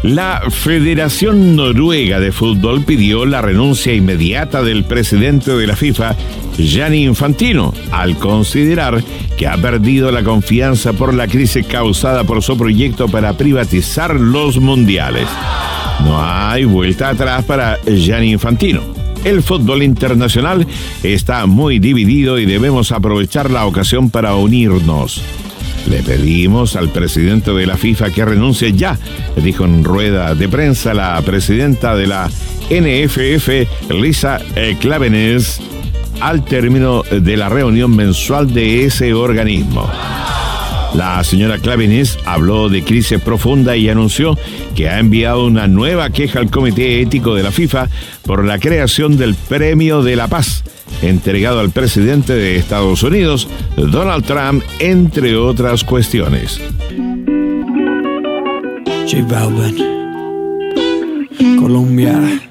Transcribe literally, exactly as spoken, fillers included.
La Federación Noruega de Fútbol pidió la renuncia inmediata del presidente de la FIFA, Gianni Infantino, al considerar que ha perdido la confianza por la crisis causada por su proyecto para privatizar los mundiales. No hay vuelta atrás para Gianni Infantino. El fútbol internacional está muy dividido y debemos aprovechar la ocasión para unirnos. Le pedimos al presidente de la FIFA que renuncie ya, dijo en rueda de prensa la presidenta de la N F F, Lisa Klaveness, al término de la reunión mensual de ese organismo. La señora Klaveness habló de crisis profunda y anunció que ha enviado una nueva queja al Comité Ético de la FIFA por la creación del Premio de la Paz, entregado al presidente de Estados Unidos, Donald Trump, entre otras cuestiones. J Balvin, Colombia.